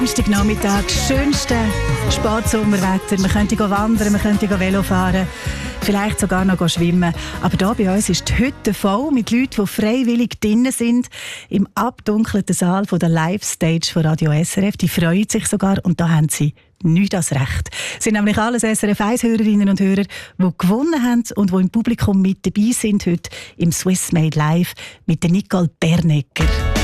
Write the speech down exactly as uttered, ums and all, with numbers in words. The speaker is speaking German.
Nachmittag, schönste Spatsommerwetter. Man könnte wandern, man könnte Velo fahren, vielleicht sogar noch schwimmen. Aber hier bei uns ist die Hütte voll mit Leuten, die freiwillig drinnen sind, im abdunkelten Saal von der Live-Stage von Radio S R F. Die freuen sich sogar und da haben sie nichts als Recht. Es sind nämlich alles S R F eins Hörerinnen und Hörer, die gewonnen haben und die im Publikum mit dabei sind heute im Swiss Made Live mit der Nicole Bernecker.